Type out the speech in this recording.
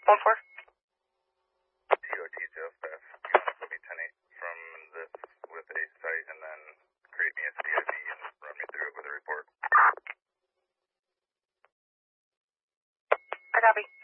1-4. DOD sales staff. You want to put me 10-8 from this with a site and then create me a CID and run me through it with a report. I copy.